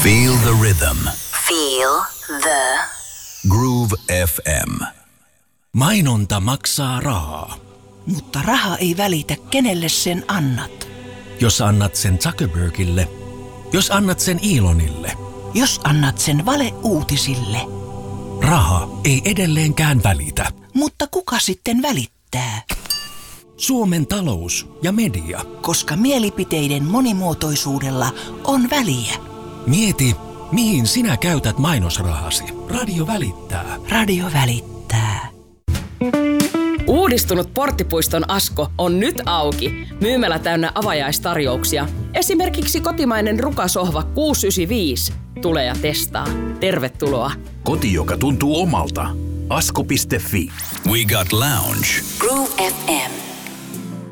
Feel the rhythm. Feel the Groove FM. Mainonta maksaa rahaa. Mutta raha ei välitä, kenelle sen annat. Jos annat sen Zuckerbergille, jos annat sen Elonille, Jos annat sen valeuutisille. raha ei edelleenkään välitä. Mutta kuka sitten välittää? Suomen talous ja media. Koska mielipiteiden monimuotoisuudella on väliä. Mieti, mihin sinä käytät mainosrahasi. Radio välittää. Radio välittää. Uudistunut Porttipuiston Asko on nyt auki. Myymälä täynnä avajaistarjouksia. Esimerkiksi kotimainen rukasohva 695. Tule ja testaa. Tervetuloa. Koti, joka tuntuu omalta. Asko.fi. We got lounge. Groove FM.